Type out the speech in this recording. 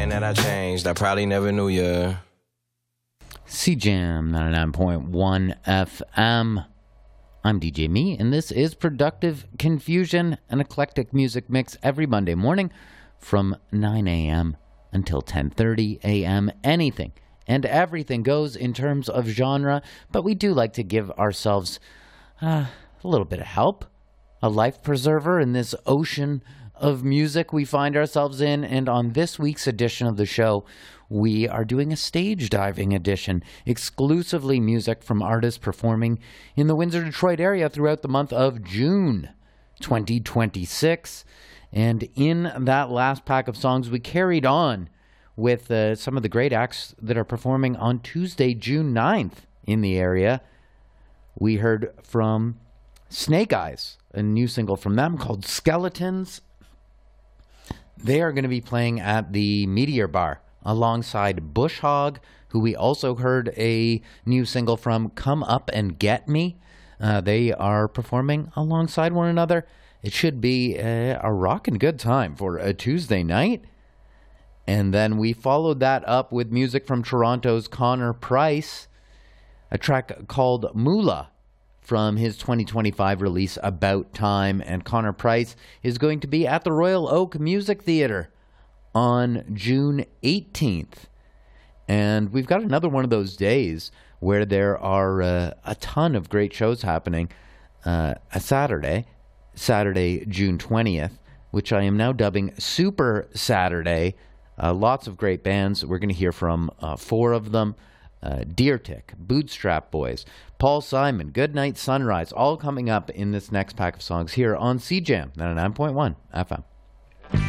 And that I changed, I probably never knew ya. CJAM 99.1 FM. I'm DJ Me, and this is Productive Confusion, an eclectic music mix every Monday morning from 9 a.m. until 10:30 a.m. Anything and everything goes in terms of genre, but we do like to give ourselves a little bit of help, a life preserver in this ocean of music we find ourselves in. And on this week's edition of the show, we are doing a stage diving edition, exclusively music from artists performing in the Windsor, Detroit area throughout the month of June 2026. And in that last pack of songs, we carried on with some of the great acts that are performing on Tuesday, June 9th in the area. We heard from Snake Eyes, a new single from them called Skeletons. They are going to be playing at the Meteor Bar alongside Bush Hog, who we also heard a new single from, Come Up and Get Me. They are performing alongside one another. It should be a rockin' good time for a Tuesday night. And then we followed that up with music from Toronto's Connor Price, a track called Moolah from his 2025 release About Time. And Connor Price is going to be at the Royal Oak Music Theatre on June 18th. And we've got another one of those days where there are a ton of great shows happening. A Saturday, June 20th, which I am now dubbing Super Saturday. Lots of great bands. We're going to hear from four of them. Deer Tick, Bootstrap Boys, Paul Simon, Goodnight Sunrise, all coming up in this next pack of songs here on CJAM 99.1 FM.